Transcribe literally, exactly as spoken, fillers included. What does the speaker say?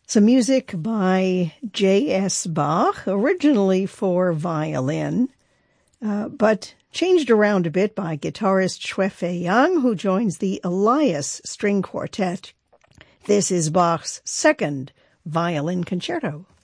Some music by J S Bach, originally for violin, uh, but changed around a bit by guitarist Xue Feiyang, who joins the Elias String Quartet. This is Bach's second violin concerto.